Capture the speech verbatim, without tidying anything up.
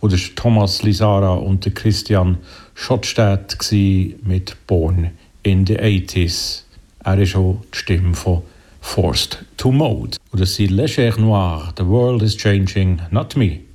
Und das war Thomas Lizara und der Christian Schottstedt mit «Born in the eighties». Er ist auch die Stimme von «Forced to Mode». Und das ist «Le Cher Noir», «The World is Changing, Not Me».